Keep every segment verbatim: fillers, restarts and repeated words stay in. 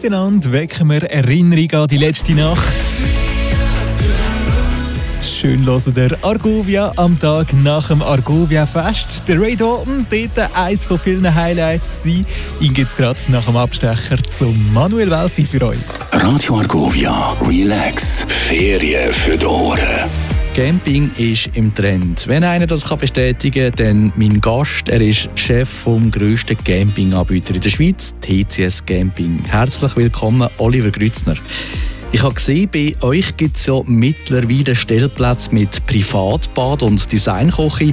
miteinander wecken wir Erinnerungen an die letzte Nacht. Schön hören der Argovia am Tag nach dem Argovia-Fest. Der Ray Dalton, dort eines von vielen Highlights gewesen. Ihn gibt es gerade nach dem Abstecher zum Manuel Welti für euch. Radio Argovia, relax, Ferien für die Ohren. Camping ist im Trend. Wenn einer das bestätigen kann, dann mein Gast. Er ist Chef vom grössten Campinganbieter in der Schweiz, T C S Camping. Herzlich willkommen, Oliver Grützner. Ich habe gesehen, bei euch gibt es ja mittlerweile Stellplätze mit Privatbad und Designküche.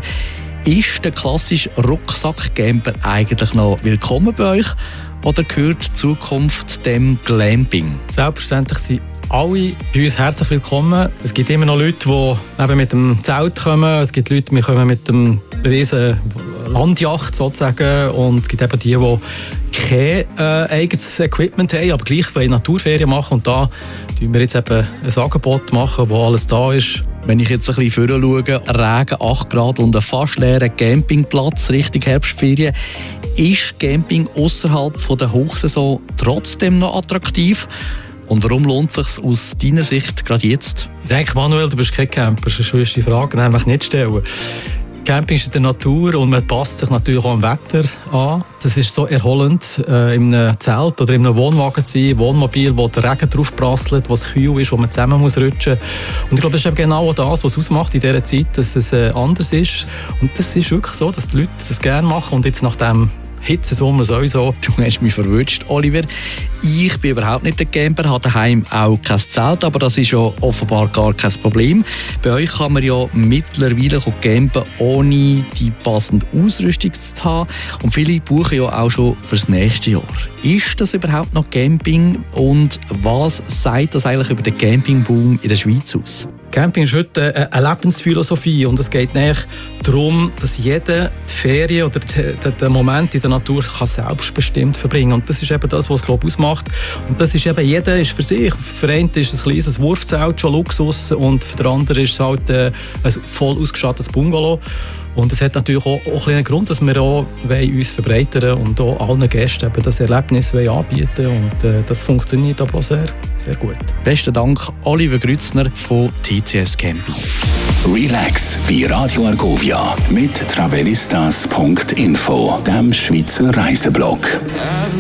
Ist der klassische Rucksack-Camper eigentlich noch willkommen bei euch oder gehört die Zukunft dem Glamping? Selbstverständlich sind alle bei uns herzlich willkommen. Es gibt immer noch Leute, die eben mit dem Zelt kommen. Es gibt Leute, die kommen mit dem riesen Landjacht sozusagen. Und es gibt eben die, die kein äh, eigenes Equipment haben, aber gleich wollen Naturferien machen. Und da machen wir jetzt eben ein Angebot machen, wo alles da ist. Wenn ich jetzt ein bisschen vorne schaue, Regen, acht Grad und ein fast leerer Campingplatz Richtung Herbstferien, ist Camping außerhalb der Hochsaison trotzdem noch attraktiv? Und warum lohnt es sich aus deiner Sicht gerade jetzt? Ich denke, Manuel, du bist kein Camper, sonst würdest du die Fragen einfach nicht stellen. Camping ist in der Natur und man passt sich natürlich auch am Wetter an. Das ist so erholend, äh, in einem Zelt oder in einem Wohnwagen zu sein, Wohnmobil, wo der Regen drauf prasselt, wo es kühl ist, wo man zusammen muss rutschen muss. Und ich glaube, das ist eben genau das, was es ausmacht in dieser Zeit, dass es äh, anders ist. Und das ist wirklich so, dass die Leute das gerne machen. Und jetzt nach dem Hitzesommer sowieso. Du hast mich verwünscht, Oliver. Ich bin überhaupt nicht der Camper, habe daheim auch kein Zelt, aber das ist ja offenbar gar kein Problem. Bei euch kann man ja mittlerweile campen, ohne die passende Ausrüstung zu haben. Und viele buchen ja auch schon fürs nächste Jahr. Ist das überhaupt noch Camping und was sagt das eigentlich über den Campingboom in der Schweiz aus? Camping ist heute eine Lebensphilosophie und es geht nicht darum, dass jeder die Ferien oder den Moment in der Natur kann selbstbestimmt verbringen kann. Und das ist eben das, was es glaube ich, ausmacht. Und das ist eben, jeder ist für sich. Für einen ist ein kleines Wurfzelt schon Luxus und für den anderen ist es halt ein voll ausgestattetes Bungalow. Und es hat natürlich auch, auch einen Grund, dass wir auch uns verbreitern und auch allen Gästen eben das Erlebnis anbieten wollen. Und äh, das funktioniert aber auch sehr, sehr gut. Besten Dank, Oliver Grützner von T C S Camping. Relax bei Radio Argovia mit travelistas punkt info, dem Schweizer Reiseblog.